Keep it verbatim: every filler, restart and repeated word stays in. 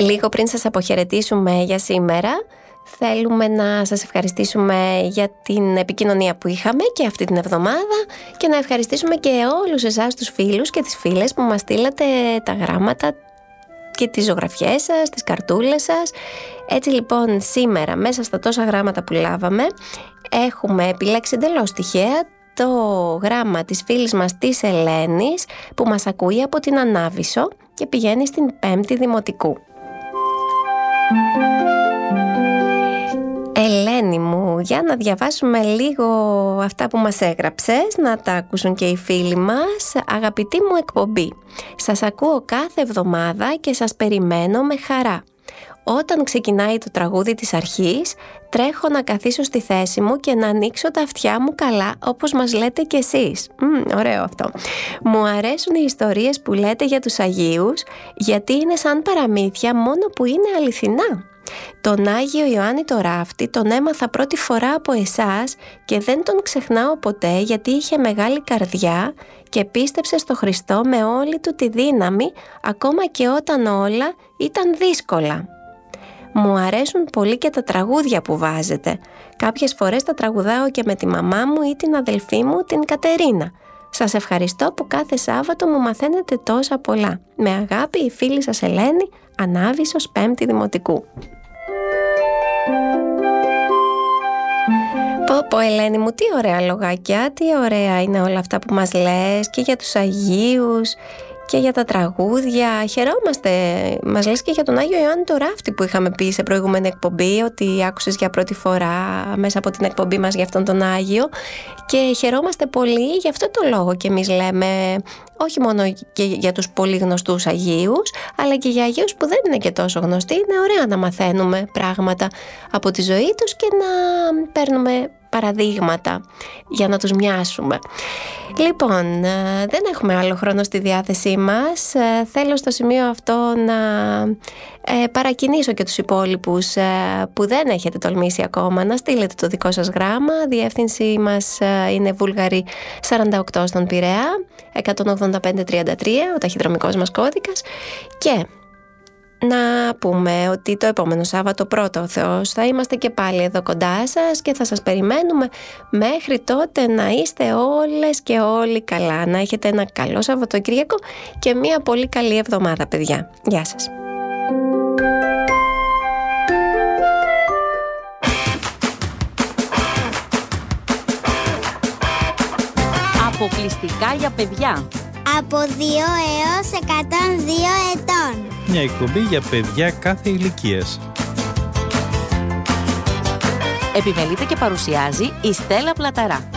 Λίγο πριν σας αποχαιρετήσουμε για σήμερα, θέλουμε να σας ευχαριστήσουμε για την επικοινωνία που είχαμε και αυτή την εβδομάδα και να ευχαριστήσουμε και όλους εσάς τους φίλους και τις φίλες που μας στείλατε τα γράμματα και τις ζωγραφιές σας, τις καρτούλες σας. Έτσι λοιπόν σήμερα μέσα στα τόσα γράμματα που λάβαμε έχουμε επιλέξει εντελώς τυχαία το γράμμα της φίλης μας της Ελένης που μας ακούει από την Ανάβησο και πηγαίνει στην πέμπτη Δημοτικού. Ελένη μου, για να διαβάσουμε λίγο αυτά που μας έγραψες, να τα ακούσουν και οι φίλοι μας. Αγαπητή μου εκπομπή, σας ακούω κάθε εβδομάδα και σας περιμένω με χαρά. Όταν ξεκινάει το τραγούδι της αρχής, τρέχω να καθίσω στη θέση μου και να ανοίξω τα αυτιά μου καλά, όπως μας λέτε κι εσείς. Μ, ωραίο αυτό. Μου αρέσουν οι ιστορίες που λέτε για τους Αγίους, γιατί είναι σαν παραμύθια μόνο που είναι αληθινά. Τον Άγιο Ιωάννη το Ράφτη τον έμαθα πρώτη φορά από εσάς και δεν τον ξεχνάω ποτέ, γιατί είχε μεγάλη καρδιά και πίστεψε στο Χριστό με όλη του τη δύναμη, ακόμα και όταν όλα ήταν δύσκολα. Μου αρέσουν πολύ και τα τραγούδια που βάζετε. Κάποιες φορές τα τραγουδάω και με τη μαμά μου ή την αδελφή μου, την Κατερίνα. Σας ευχαριστώ που κάθε Σάββατο μου μαθαίνετε τόσα πολλά. Με αγάπη η φίλη σας Ελένη, Ανάβησος, πέμπτη Δημοτικού. Πω πω Ελένη μου, τι ωραία λογάκια, τι ωραία είναι όλα αυτά που μας λες και για τους Αγίους και για τα τραγούδια. Χαιρόμαστε. Μας λες και για τον Άγιο Ιωάννη το Ράφτη που είχαμε πει σε προηγούμενη εκπομπή, ότι άκουσες για πρώτη φορά μέσα από την εκπομπή μας για αυτόν τον Άγιο, και χαιρόμαστε πολύ γι' αυτό το λόγο και εμείς λέμε όχι μόνο και για τους πολύ γνωστούς Αγίους, αλλά και για Αγίους που δεν είναι και τόσο γνωστοί. Είναι ωραία να μαθαίνουμε πράγματα από τη ζωή τους και να παίρνουμε παραδείγματα για να τους μοιάσουμε. Λοιπόν, δεν έχουμε άλλο χρόνο στη διάθεσή μας. Θέλω στο σημείο αυτό να ε, παρακινήσω και τους υπόλοιπους ε, που δεν έχετε τολμήσει ακόμα να στείλετε το δικό σας γράμμα. Διεύθυνση μας ε, είναι Βούλγαρη σαράντα οκτώ στον Πειραιά, εκατόν ογδόντα πέντε τριάντα τρία, ο ταχυδρομικός μας κώδικας. Και να πούμε ότι το επόμενο Σάββατο, πρώτο ο Θεός, θα είμαστε και πάλι εδώ κοντά σας και θα σας περιμένουμε. Μέχρι τότε να είστε όλες και όλοι καλά. Να έχετε ένα καλό Σαββατοκύριακο και μια πολύ καλή εβδομάδα, παιδιά. Γεια σας. Αποκλειστικά για παιδιά. Από δύο έως εκατόν δύο ετών. Μια εκπομπή για παιδιά κάθε ηλικίας. Επιμελείται και παρουσιάζει η Στέλλα Πλαταρά.